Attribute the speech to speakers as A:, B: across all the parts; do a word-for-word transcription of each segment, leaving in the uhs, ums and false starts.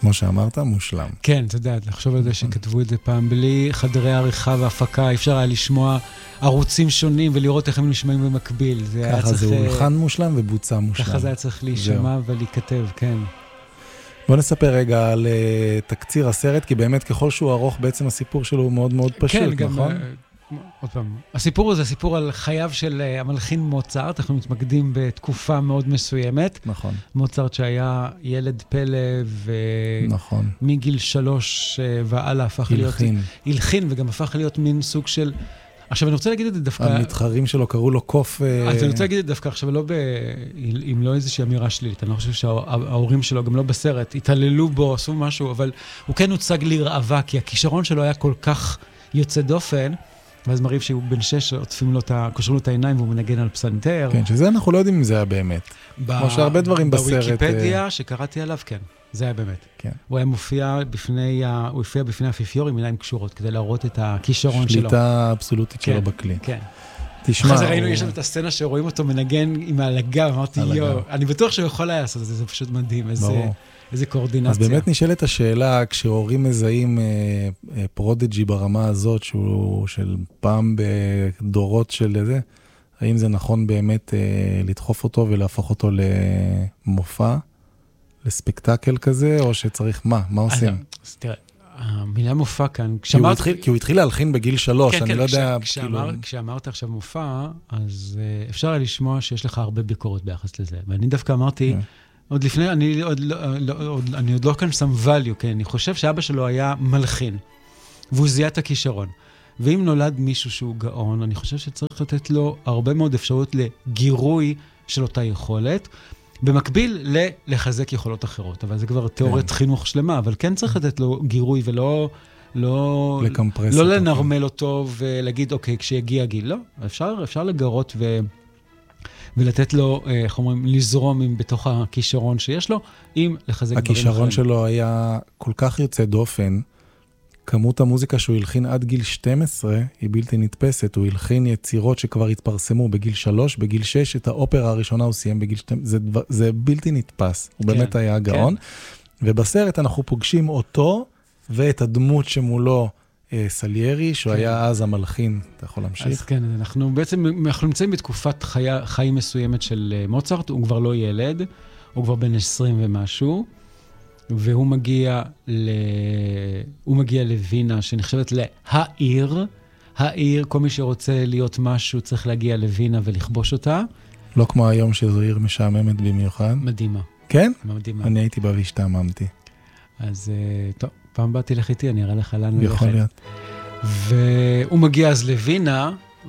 A: כמו שאמרת, מושלם.
B: כן, אתה יודע, לחשוב על זה שכתבו את זה פעם, בלי חדרי העריכה והפקה, אי אפשר היה לשמוע ערוצים שונים ולראות איך הם נשמעים במקביל.
A: ככה זה הולחן מושלם ובוצע מושלם.
B: ככה זה היה צריך להישמע ולהיכתב, כן.
A: בוא נספר רגע על תקציר הסרט, כי באמת ככל שהוא ארוך, בעצם הסיפור שלו הוא מאוד מאוד פשוט, נכון?
B: עוד פעם, הסיפור הזה, סיפור על חייו של המלחין מוצרט, אנחנו מתמקדים בתקופה מאוד מסוימת.
A: נכון.
B: מוצרט שהיה ילד פלא, ומגיל שלוש והלאה הפך להיות...
A: הלחין.
B: הלחין, וגם הפך להיות מין סוג של... עכשיו, אני רוצה להגיד את זה דווקא...
A: המתחרים שלו קראו לו קוף...
B: אז אני רוצה להגיד את זה דווקא עכשיו, לא ב... אם לא איזושהי אמירה שלילית, אני לא חושב שההורים שלו, גם לא בסרט, התעללו בו, עשו משהו, אבל הוא כן הוצג לרעבה, כי הכישרון שלו היה כל כך יוצא דופן, ואז מראים שהוא בן שש, עוטפים לו את ה... קושרים לו את העיניים, והוא מנגן על פסנתר.
A: כן, שזה אנחנו לא יודעים אם זה היה באמת. כמו שהרבה דברים בסרט...
B: בוויקיפדיה שקראתי עליו, כן. זה היה באמת.
A: כן.
B: הוא היה מופיע בפני, ה... הוא הופיע בפני האפיפיור עם עיניים קשורות, כדי להראות את הכישרון שלו.
A: שליטה אבסולוטית שלו בכלי.
B: כן.
A: תשמע...
B: אחרי זה ראינו, יש את הסצנה שרואים אותו מנגן עם ההלגה, אמרתי, יו, אני בטוח שהוא יכול היה לעשות את זה, זה פשוט מדהים, איזה... איזה קואורדינציה.
A: אז באמת נשאלת השאלה, כשהורים מזהים אה, אה, פרודג'י ברמה הזאת, שהוא של פעם בדורות של זה, האם זה נכון באמת אה, לדחוף אותו ולהפוך אותו למופע, לספקטקל כזה, או שצריך מה? מה עושים?
B: אז תראה, המילה מופע כאן,
A: כי הוא התחיל, כי הוא התחיל להלחין בגיל שלוש, אני לא יודע...
B: כשאמרת עכשיו מופע, אז אפשר היה לשמוע שיש לך הרבה ביקורת ביחס לזה, ואני דווקא אמרתי... עוד לפני, אני עוד, עוד, אני עוד לא כאן שם value, כן? אני חושב שאבא שלו היה מלחין, והוא זיהה את הכישרון. ואם נולד מישהו שהוא גאון, אני חושב שצריך לתת לו הרבה מאוד אפשרות לגירוי של אותה יכולת, במקביל לחזק יכולות אחרות. אבל זה כבר תיאוריית חינוך שלמה, אבל כן צריך לתת לו גירוי ולא... לא, לא לנרמל אותו ולהגיד, אוקיי, כשיגיע גיל. לא, אפשר, אפשר לגרות ו... ולתת לו, איך אומרים, לזרום בתוך הכישרון שיש לו, עם לחזק דברים אחרים.
A: הכישרון שלו היה כל כך יוצא דופן, כמות המוזיקה שהוא הלחין עד גיל שתים עשרה היא בלתי נתפסת, הוא הלחין יצירות שכבר התפרסמו בגיל שלוש, בגיל שש, את האופרה הראשונה הוא סיים בגיל שתים עשרה, זה, זה בלתי נתפס, הוא כן, באמת היה גאון, כן. ובסרט אנחנו פוגשים אותו, ואת הדמות שמולו, סליירי, שהוא היה אז המלחין, אתה יכול להמשיך?
B: אז כן, אנחנו בעצם, אנחנו נמצאים בתקופת חיים מסוימת של מוצרט, הוא כבר לא ילד, הוא כבר בן עשרים ומשהו, והוא מגיע ל... הוא מגיע לווינה, שנחשבת להעיר, העיר, כל מי שרוצה להיות משהו צריך להגיע לווינה ולכבוש אותה.
A: לא כמו היום שזו עיר משעממת במיוחד.
B: מדהימה.
A: כן?
B: מדהימה.
A: אני הייתי בה והשתעממתי.
B: אז טוב. פעם באתי לך איתי, אני אראה לך לאן
A: הוא יכול להיות.
B: והוא מגיע אז לווינה,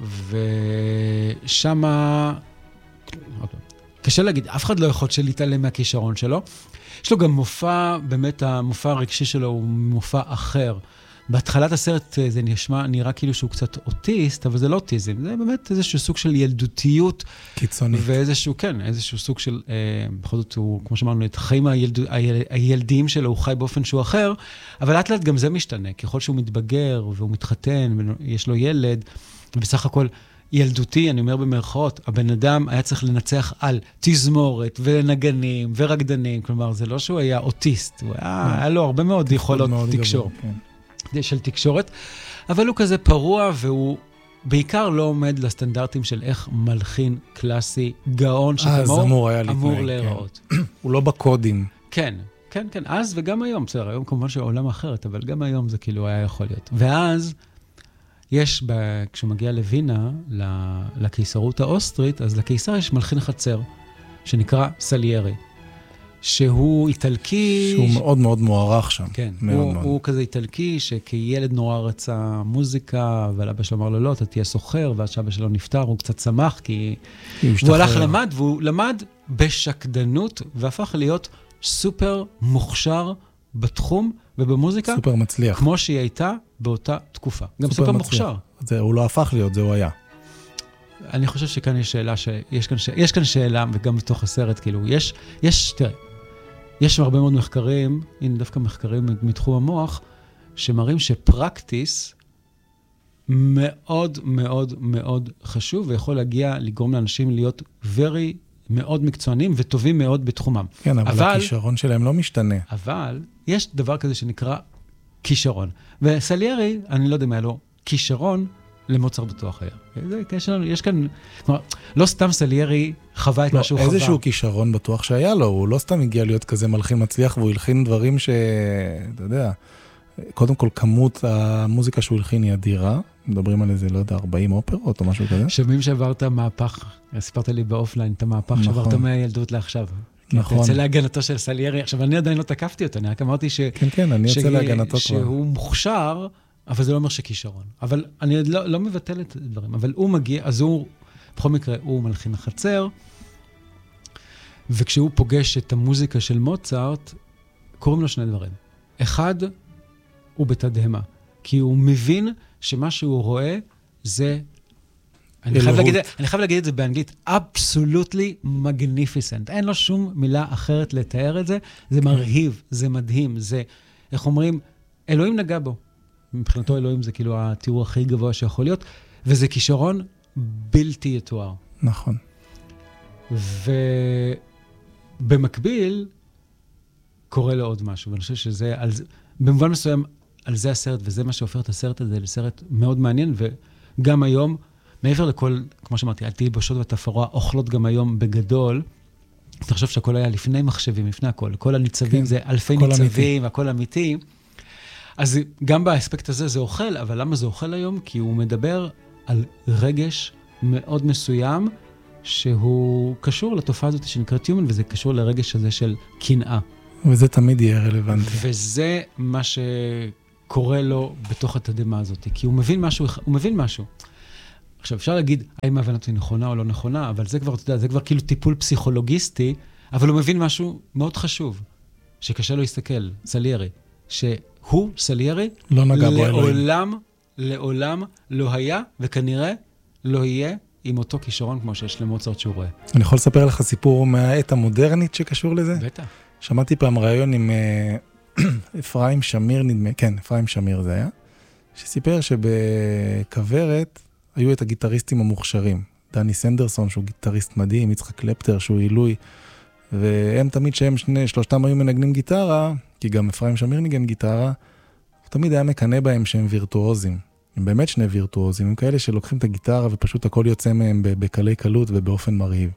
B: ושמה... קשה להגיד, אף אחד לא יכול להתעלם מהכישרון שלו. יש לו גם מופע, באמת המופע הרגשי שלו הוא מופע אחר. בהתחלת הסרט זה נשמע, נראה כאילו שהוא קצת אוטיסט, אבל זה לא אוטיזם, זה באמת איזשהו סוג של ילדותיות.
A: קיצונית.
B: ואיזשהו, כן, איזשהו סוג של, אה, בכל זאת הוא, כמו שאמרנו, את החיים הילד, היל, הילדיים שלו, הוא חי באופן שהוא אחר, אבל לאט לאט גם זה משתנה, ככל שהוא מתבגר והוא מתחתן, ויש לו ילד, ובסך הכל ילדותי, אני אומר במרכאות, הבן אדם היה צריך לנצח על תזמורת ונגנים ורקדנים, כלומר, זה לא שהוא היה אוטיסט, הוא היה, היה לו הרבה מאוד יכולות תקשור. כן. של תקשורת, אבל הוא כזה פרוע, והוא בעיקר לא עומד לסטנדרטים של איך מלחין קלאסי גאון שכמו
A: אמור,
B: אמור להיראות.
A: כן. הוא לא בקודים.
B: כן, כן, כן, אז וגם היום, בסדר, היום כמובן שהעולם אחרת, אבל גם היום זה כאילו היה יכול להיות. ואז יש, כשהוא מגיע לווינה, לקיסרות האוסטרית, אז לקיסר יש מלחין חצר, שנקרא סליירי. שהוא איטלקי...
A: שהוא ש... מאוד מאוד מוערך שם.
B: כן,
A: מאוד
B: הוא,
A: מאוד.
B: הוא כזה איטלקי, שכילד נורא רצה מוזיקה, אבל אבא שלו אמר לו, לא, אתה תהיה סוחר, ואז שאבא שלו נפטר, הוא קצת שמח, כי... הוא הלך למד, והוא למד בשקדנות, והפך להיות סופר מוכשר בתחום ובמוזיקה.
A: סופר מצליח.
B: כמו שהיא הייתה באותה תקופה. גם סופר, סופר מוכשר.
A: זה, הוא לא הפך להיות, זה הוא היה.
B: אני חושב שכאן יש שאלה, שיש כאן, יש כאן שאלה, וגם בתוך הסרט, כאילו, יש, יש, תראה, יש הרבה מאוד מחקרים, הנה דווקא מחקרים מתחום המוח, שמראים שפרקטיס מאוד מאוד מאוד חשוב, ויכול להגיע, לגרום לאנשים להיות very מאוד מקצוענים וטובים מאוד בתחומם.
A: כן, אבל, אבל הכישרון שלהם לא משתנה.
B: אבל יש דבר כזה שנקרא כישרון. וסליירי, אני לא יודע מה לו, כישרון למוצרט בטוח היה. זה, יש, לנו, יש כאן, כלומר, לא סתם סליירי חווה את
A: לא,
B: מה שהוא חווה.
A: איזשהו כישרון בטוח שהיה לו, הוא לא סתם הגיע להיות כזה מלחין מצליח, והוא הלחין דברים ש... אתה יודע, קודם כל כמות המוזיקה שהוא הלחין היא אדירה, מדברים על איזה, לא יודע, ארבעים אופרות או משהו כזה.
B: שומעים שעברת מהפך, סיפרת לי באופליין את המהפך, נכון. שעברת מהילדות לעכשיו.
A: נכון.
B: יצא להגנתו של סליירי, עכשיו אני עדיין לא תקפתי אותו, אני רק אמרתי ש...
A: כן, כן, אני יצא להגנתו
B: כבר. שהוא מוכשר, אבל זה לא אומר שכישרון. אבל אני לא, לא מבטל את הדברים, אבל הוא מגיע, אז הוא, בכל מקרה, הוא מלחין החצר, וכשהוא פוגש את המוזיקה של מוצרט, קוראים לו שני דברים. אחד, הוא בתדהמה, כי הוא מבין שמה שהוא רואה זה... אני חייב, להגיד, אני חייב להגיד את זה באנגלית, absolutely magnificent. אין לו שום מילה אחרת לתאר את זה. זה מרהיב, זה מדהים, זה, איך אומרים, אלוהים נגע בו. מבחינתו אלוהים זה כאילו התיאור הכי גבוה שיכול להיות, וזה כישרון בלתי יתואר.
A: נכון.
B: ובמקביל, קורה לו עוד משהו, ואני חושב שזה, על, במובן מסוים, על זה הסרט, וזה מה שהופך את הסרט הזה לסרט מאוד מעניין, וגם היום, מעבר לכל, כמו שאמרתי, אל תהי בושות ותפאורה, אוכלות גם היום בגדול, אתה חושב שהכל היה לפני מחשבים, לפני הכל, כל הניצבים כן, זה אלפי ניצבים, אמיתי. הכל אמיתי, אז גם באספקט הזה זה אוכל, אבל למה זה אוכל היום? כי הוא מדבר על רגש מאוד מסוים, שהוא קשור לתופעה הזאת שנקראת human, וזה קשור לרגש הזה של קנאה.
A: וזה תמיד יהיה רלוונטי.
B: וזה מה שקורה לו בתוך התדהמה הזאת, כי הוא מבין משהו, הוא מבין משהו. עכשיו, אפשר להגיד, האם ההבנתי נכונה או לא נכונה, אבל זה כבר, אתה יודע, זה כבר כאילו טיפול פסיכולוגיסטי, אבל הוא מבין משהו מאוד חשוב, שקשה לו להסתכל, סליירי, שהוא, סליירי,
A: לא נגע בו
B: לעולם, לעולם לא היה, וכנראה לא יהיה עם אותו כישרון כמו שיש למוצרט שהוא רואה.
A: אני יכול לספר לך סיפור מהעת המודרנית שקשור לזה?
B: בטח.
A: שמעתי פעם רעיון עם אפרים שמיר, נדמה, כן, אפרים שמיר זה היה, שסיפר שבכוורת היו את הגיטריסטים המוכשרים. דני סנדרסון, שהוא גיטריסט מדהים, יצחק קלפטר, שהוא עילוי, והם תמיד שהם שני, שלושתם היו מנגנים גיטרה, כי גם אפרים שמיר ניגן גיטרה, הוא תמיד היה מקנה בהם שהם וירטואוזים. הם באמת שני וירטואוזים, הם כאלה שלוקחים את הגיטרה ופשוט הכל יוצא מהם בקלי קלות ובאופן מרהיב.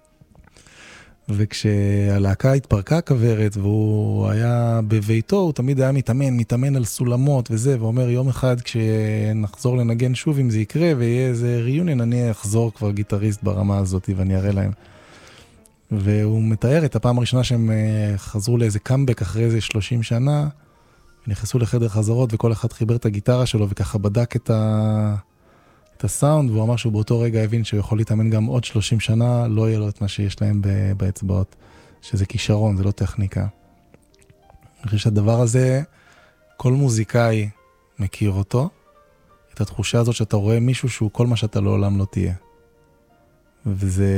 A: וכשהלהקה התפרקה כוורת והוא היה בביתו, הוא תמיד היה מתאמן, מתאמן על סולמות וזה, ואומר יום אחד כשנחזור לנגן שוב אם זה יקרה ויהיה איזה ריוניון, אני אחזור כבר גיטריסט ברמה הזאת ואני אראה להם. והוא מתאר את הפעם הראשונה שהם חזרו לאיזה קאמבק אחרי איזה שלושים שנה, ונכנסו לחדר חזרות וכל אחד חיבר את הגיטרה שלו וככה בדק את ה... את הסאונד, והוא אמר שהוא באותו רגע הבין שהוא יכול להתאמן גם עוד שלושים שנה, לא יהיה לו את מה שיש להם באצבעות, שזה כישרון, זה לא טכניקה. אני חושב שהדבר הזה, כל מוזיקאי מכיר אותו, את התחושה הזאת שאתה רואה מישהו שהוא כל מה שאתה לעולם לא תהיה. וזה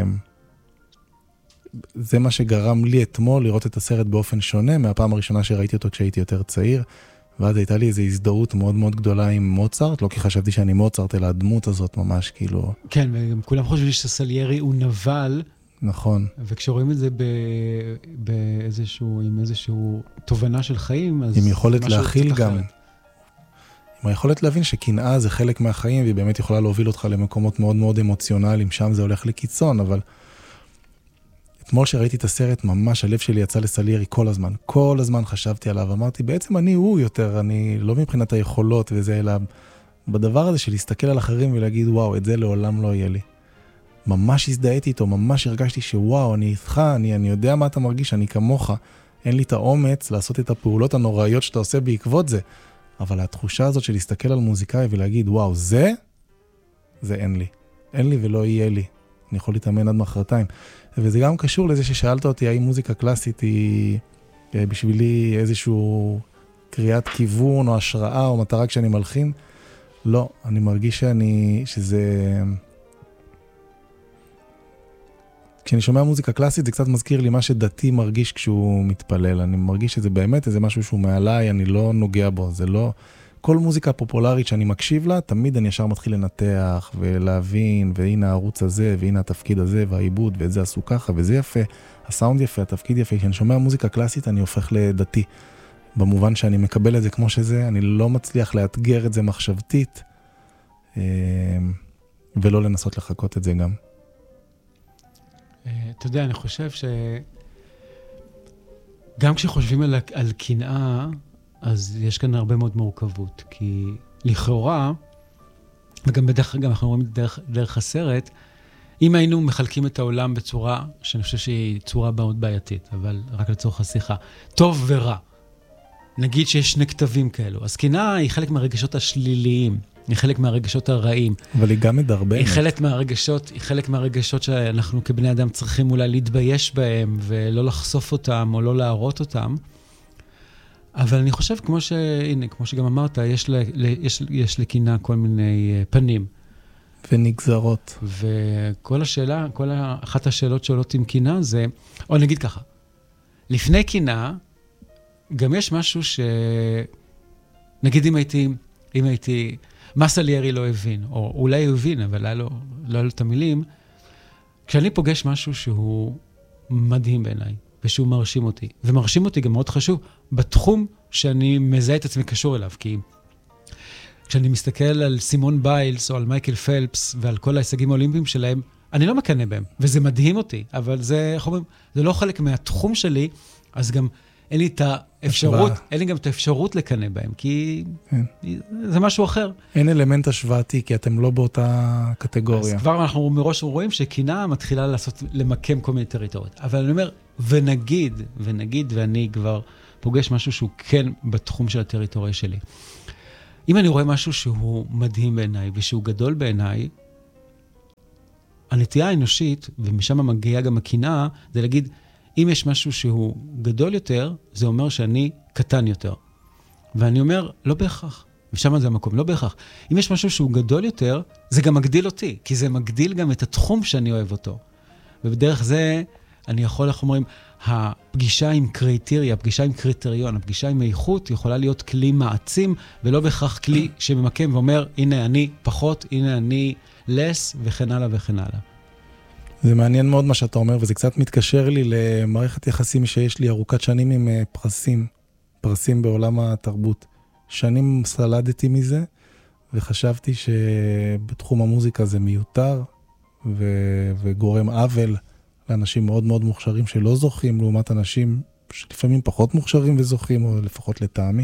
A: זה מה שגרם לי אתמול לראות את הסרט באופן שונה, מהפעם הראשונה שראיתי אותו כשהייתי יותר צעיר, ואז הייתה לי איזו הזדהות מאוד מאוד גדולה עם מוצרט, לא כי חשבתי שאני מוצרט, אלא הדמות הזאת ממש כאילו...
B: כן, וגם כולם חושבים שסליירי הוא נבל.
A: נכון.
B: וכשרואים את זה באיזשהו, עם איזשהו תובנה של חיים, אז...
A: עם יכולת להכיל גם. עם היכולת להבין שקנאה זה חלק מהחיים, והיא באמת יכולה להוביל אותך למקומות מאוד מאוד אמוציונליים, שם זה הולך לקיצון, אבל... אתמול שראיתי את הסרט, ממש הלב שלי יצא לסליירי כל הזמן. כל הזמן חשבתי עליו, אמרתי, בעצם אני הוא יותר, אני לא מבחינת היכולות וזה, אלא בדבר הזה של להסתכל על אחרים ולהגיד, וואו, את זה לעולם לא יהיה לי. ממש הזדהיתי איתו, ממש הרגשתי שוואו, אני איתך, אני, אני יודע מה אתה מרגיש, אני כמוך. אין לי את האומץ לעשות את הפעולות הנוראיות שאתה עושה בעקבות זה. אבל התחושה הזאת של להסתכל על מוזיקאי ולהגיד, וואו, זה, זה אין לי. אין לי ולא יהיה לי. אני יכול להתאמן עד מחרתיים. וזה גם קשור לזה ששאלת אותי, האם מוזיקה קלאסית היא בשבילי איזשהו קריאת כיוון או השראה או מטרה כשאני מלחין? לא, אני מרגיש שאני, שזה... כשאני שומע מוזיקה קלאסית זה קצת מזכיר לי מה שדתי מרגיש כשהוא מתפלל. אני מרגיש שזה באמת איזה משהו שהוא מעליי, אני לא נוגע בו, זה לא... כל מוזיקה פופולרית שאני מקשיב לה, תמיד אני ישר מתחיל לנתח ולהבין, והנה הערוץ הזה, והנה התפקיד הזה, והעיבוד, ואת זה עשו ככה, וזה יפה, הסאונד יפה, התפקיד יפה. כשאני שומע מוזיקה קלאסית, אני הופך לדתי. במובן שאני מקבל את זה כמו שזה, אני לא מצליח לאתגר את זה מחשבתית, ולא לנסות לחכות את זה גם.
B: אתה יודע, אני חושב ש... גם כשחושבים על, על קנאה, אז יש כאן הרבה מאוד מורכבות, כי לכאורה, וגם בדרך כלל אנחנו רואים דרך, דרך הסרט, אם היינו מחלקים את העולם בצורה, שאני חושב שהיא צורה מאוד בעייתית, אבל רק לצורך השיחה, טוב ורע. נגיד שיש שני כתבים כאלו. אז קנאה היא חלק מהרגשות השליליים, היא חלק מהרגשות הרעים.
A: אבל היא גם מדרבנת.
B: היא חלק מהרגשות, היא חלק מהרגשות שאנחנו כבני אדם צריכים אולי להתבייש בהם, ולא לחשוף אותם או לא להראות אותם. אבל אני חושב, כמו ש... הנה, כמו שגם אמרת, יש, ל... יש... יש לקנאה כל מיני פנים.
A: ונגזרות.
B: וכל השאלה, כל אחת השאלות שעולות עם קנאה זה, או נגיד ככה, לפני קנאה, גם יש משהו ש... נגיד אם הייתי, אם הייתי, מה סליירי לא הבין, או אולי הוא הבין, אבל לא, לא היו את המילים, כשאני פוגש משהו שהוא מדהים בעיניי, ושהוא מרשים אותי, ומרשים אותי גם מאוד חשוב, בתחום שאני מזהה את עצמי קשור אליו, כי כשאני מסתכל על סימון ביילס, או על מייקל פלפס, ועל כל ההישגים האולימפיים שלהם, אני לא מקנא בהם, וזה מדהים אותי, אבל זה, איך אומרים, זה לא חלק מהתחום שלי, אז גם אין לי את האפשרות, אין לי גם את האפשרות לקנא בהם, כי זה משהו אחר.
A: אין אלמנט השוואתי, כי אתם לא באותה קטגוריה.
B: אז כבר אנחנו מראש רואים שקנאה מתחילה לעשות, למקם כל מיני טריטוריות. אבל אני אומר, ונגיד, ונגיד, ואני כבר פוגש משהו שהוא כן בתחום של הטריטוריה שלי. אם אני רואה משהו שהוא מדהים בעיניי, ושהוא גדול בעיניי, הנטייה האנושית, ומשם מגיעה גם הקנאה, זה להגיד, אם יש משהו שהוא גדול יותר, זה אומר שאני קטן יותר. ואני אומר, לא בהכרח. ושם זה המקום, לא בהכרח. אם יש משהו שהוא גדול יותר, זה גם מגדיל אותי, כי זה מגדיל גם את התחום שאני אוהב אותו. ובדרך זה, אני יכול, איך אומרים, הפגישה עם קריטריה, הפגישה עם קריטריון, הפגישה עם איכות, יכולה להיות כלי מעצים, ולא בהכרח כלי שממקם ואומר, הנה אני פחות, הנה אני לס, וכן הלאה וכן הלאה.
A: זה מעניין מאוד מה שאתה אומר, וזה קצת מתקשר לי למערכת יחסים שיש לי ארוכת שנים עם פרסים, פרסים בעולם התרבות. שנים סלדתי מזה, וחשבתי שבתחום המוזיקה זה מיותר, ו- וגורם עוול לאנשים מאוד מאוד מוכשרים שלא זוכים, לעומת אנשים שלפעמים פחות מוכשרים וזוכים, או לפחות לטעמי.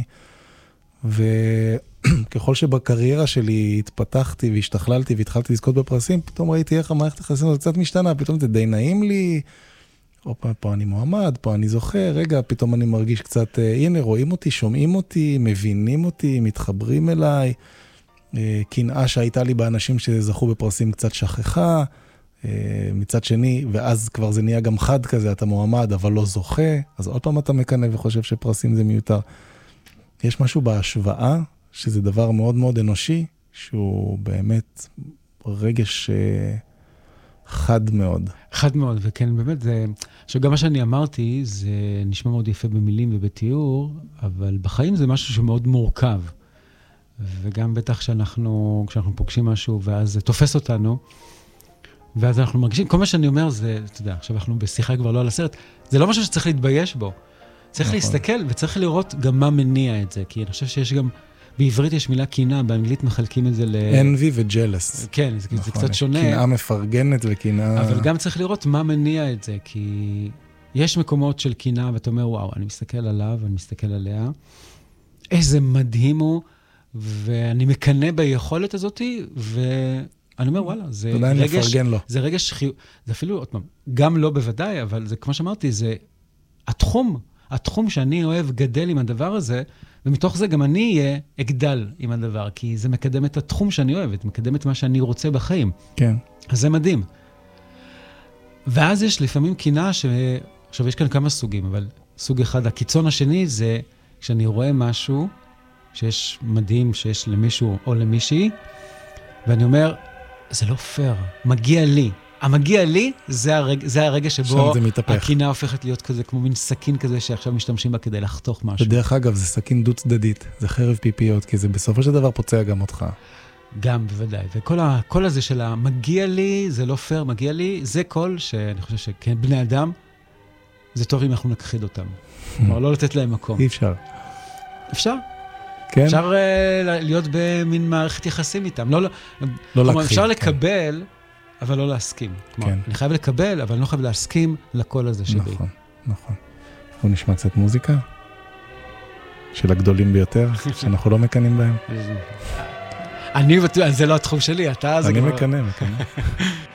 A: וככל שבקריירה שלי התפתחתי והשתכללתי והתחלתי לזכות בפרסים, פתאום ראיתי איך המערכת היחסים הזאת קצת משתנה, פתאום זה די נעים לי, או פה, פה אני מועמד, פה אני זוכר, רגע, פתאום אני מרגיש קצת, הנה, רואים אותי, שומעים אותי, מבינים אותי, מתחברים אליי, קנאה שהייתה לי באנשים שזכו בפרסים קצת שכחה, מצד שני, ואז כבר זה נהיה גם חד כזה, אתה מועמד, אבל לא זוכה, אז עוד פעם אתה מקנא וחושב שפרסים זה מיותר. יש משהו בהשוואה, שזה דבר מאוד מאוד אנושי, שהוא באמת רגש חד מאוד.
B: חד מאוד, וכן, באמת, זה... עכשיו, גם מה שאני אמרתי, זה נשמע מאוד יפה במילים ובתיאור, אבל בחיים זה משהו שמאוד מורכב. וגם בטח שאנחנו, כשאנחנו פוגשים משהו, ואז זה תופס אותנו, ואז אנחנו מרגישים, כל מה שאני אומר זה, אתה יודע, עכשיו אנחנו בשיחה כבר לא על הסרט, זה לא משהו שצריך להתבייש בו. צריך נכון. להסתכל וצריך לראות גם מה מניע את זה, כי אני חושב שיש גם, בעברית יש מילה קנאה, באנגלית מחלקים את זה ל...
A: envy ו-jealous.
B: כן, זה, נכון. זה קצת שונה.
A: קנאה מפרגנת וקנאה...
B: אבל גם צריך לראות מה מניע את זה, כי יש מקומות של קנאה, ואתה אומר, וואו, אני מסתכל עליו, אני מסתכל עליה, איזה מדהים הוא, ואני מקנא ביכולת הזאת, ואני אומר, וואלה, זה רגש... זה רגש חיוב... זה אפילו, עוד פעם, גם לא בוודאי, אבל זה, כמו שאמרתי, זה התחום... התחום שאני אוהב גדל עם הדבר הזה, ומתוך זה גם אני אהיה אגדל עם הדבר, כי זה מקדם את התחום שאני אוהב, זה מקדם את מה שאני רוצה בחיים.
A: כן.
B: אז זה מדהים. ואז יש לפעמים קנאה ש... עכשיו, יש כאן כמה סוגים, אבל סוג אחד, הקיצון השני זה כשאני רואה משהו שיש מדהים, שיש למישהו או למישהי, ואני אומר, זה לא פייר, מגיע לי. המגיע לי, זה הרגע, זה הרגע שבו
A: שם זה מתהפך.
B: הקינה הופכת להיות כזה, כמו מין סכין כזה שעכשיו משתמשים בה כדי לחתוך משהו.
A: בדרך אגב, זה סכין דו צדדית, זה חרב פיפיות, כי זה בסופו של דבר פוצע גם אותך.
B: גם, בוודאי. וכל הקול הזה של המגיע לי, זה לא פייר, מגיע לי, זה קול שאני חושב שכן, בני אדם, זה טוב אם אנחנו נכחיד אותם. כלומר, לא לתת להם מקום.
A: אי אפשר.
B: אפשר?
A: כן?
B: אפשר uh, להיות במין מערכת יחסים איתם. לא, לא,
A: לא
B: כלומר,
A: להכחיד.
B: אפשר
A: כן.
B: לקבל, אבל לא להסכים. כלומר,
A: כן.
B: אני חייב לקבל, אבל אני לא חייב להסכים לקול הזה שלי.
A: נכון, נכון. בואו נשמע קצת מוזיקה, של הגדולים ביותר, שאנחנו לא מקנים בהם.
B: אני, זה לא התחום שלי, אתה...
A: אני מקנה, מקנה.